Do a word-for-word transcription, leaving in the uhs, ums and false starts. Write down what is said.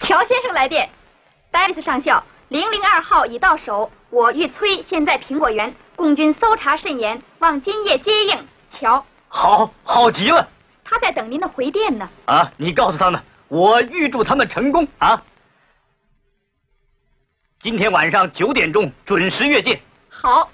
乔先生来电，戴维斯上校，零零二号已到手，我玉崔现在苹果园，共军搜查甚严，望今夜接应。乔， 好，好极了。 他在等您的回电呢。 啊，你告诉他们，我预祝他们成功啊！今天晚上九点钟准时阅舰。 好。